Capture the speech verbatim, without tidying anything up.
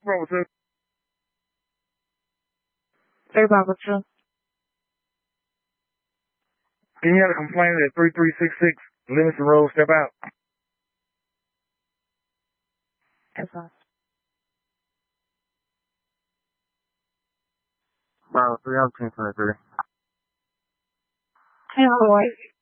Bravo two. Hey, Bravo two. Can you have a complaint at three three six six Livingston Road, step out? That's all. Bravo three, I'm ten twenty-three. Hey, how are you?